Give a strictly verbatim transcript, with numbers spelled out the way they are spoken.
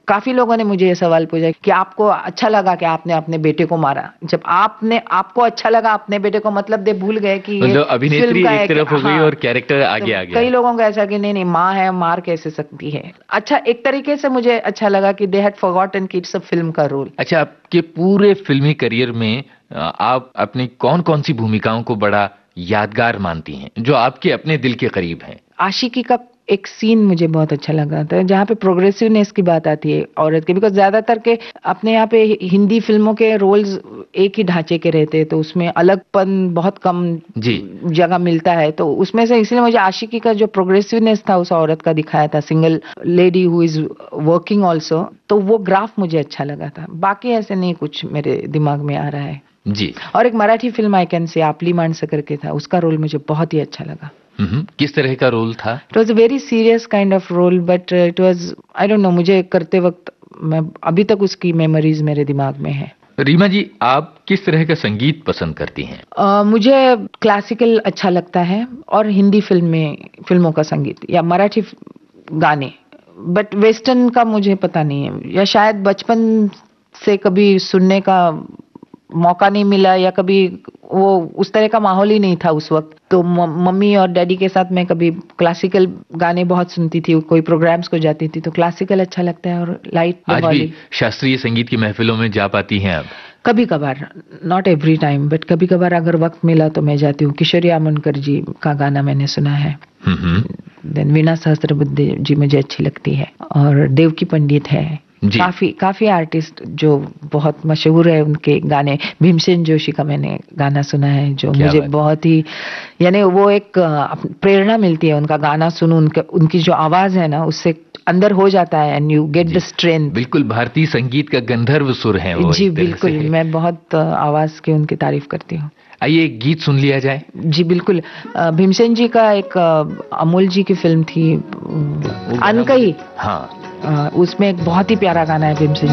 काफी लोगों ने मुझे ये सवाल पूछा कि आपको अच्छा लगा कि आपने अपने बेटे को मारा। जब आपने आपको अच्छा लगा अपने बेटे को, मतलब दे भूल गए कि ये मतलब अभिनेत्री फिल्म का एक तरफ हो गई हाँ, और कैरेक्टर आगे तो आ गया। कई लोगों को ऐसा कि नहीं नहीं माँ है, मार कैसे सकती है। अच्छा, एक तरीके से मुझे अच्छा लगा कि दे हैड फॉरगॉटन कि इट्स अ फिल्म का रोल। अच्छा, आपके पूरे फिल्मी करियर में अ, आप अपनी कौन कौन सी भूमिकाओं को बड़ा यादगार मानती हैं, जो आपके अपने दिल के करीब हैं? आशिकी का एक सीन मुझे बहुत अच्छा लगा था, जहाँ पे प्रोग्रेसिवनेस की बात आती है औरत की, बिकॉज ज्यादातर के अपने यहाँ पे हिंदी फिल्मों के रोल्स एक ही ढांचे के रहते हैं, तो उसमें अलगपन बहुत कम जी जगह मिलता है। तो उसमें से इसलिए मुझे आशिकी का जो प्रोग्रेसिवनेस था उस औरत का दिखाया था, single lady who is working also, तो वो ग्राफ मुझे अच्छा लगा था। बाकी ऐसे नहीं कुछ मेरे दिमाग में आ रहा है। जी। और एक Marathi film I can say आपली माणसं करके था, उसका रोल मुझे बहुत ही अच्छा लगा। हम्म, किस तरह का रोल था? It was a very serious kind of role, but it was, I don't know, मुझे करते वक्त मैं अभी तक उसकी मेमोरीज मेरे दिमाग में है। रीमा जी, आप किस तरह का संगीत पसंद करती हैं? uh, मुझे क्लासिकल अच्छा लगता है, और हिंदी फिल्म में फिल्मों का संगीत या मराठी गाने, बट वेस्टर्न का मुझे पता नहीं है, या शायद बचपन से कभी सुनने का मौका नहीं मिला, या कभी वो उस तरह का माहौल ही नहीं था उस वक्त। तो मम्मी और डैडी के साथ मैं कभी क्लासिकल गाने बहुत सुनती थी, कोई प्रोग्राम्स को जाती थी तो क्लासिकल अच्छा लगता है, और लाइट आज भी शास्त्रीय संगीत की महफिलों में जा पाती हैं आप? कभी कभार, नॉट एवरी टाइम, बट कभी कभार अगर वक्त मिला तो मैं जाती हूँ। किशोरी आमोणकर जी का गाना मैंने सुना है, देन वीणा सहस्त्रबुद्धे जी मुझे अच्छी लगती है, और देवकी पंडित है, काफी काफी आर्टिस्ट जो बहुत मशहूर है उनके गाने। भीमसेन जोशी का मैंने गाना सुना है जो मुझे बहुत ही, यानी वो एक प्रेरणा मिलती है उनका गाना सुनो, उनके उनकी जो आवाज है ना उससे अंदर हो जाता है, and you get the strength. बिल्कुल भारतीय संगीत का गंधर्व सुर है वो। जी बिल्कुल, मैं बहुत आवाज की उनकी तारीफ करती हूँ। आइए एक गीत सुन लिया जाए। जी बिल्कुल, भीमसेन जी का एक अमोल जी की फिल्म थी अनकही, हाँ, उसमें एक बहुत ही प्यारा गाना है भीमसेन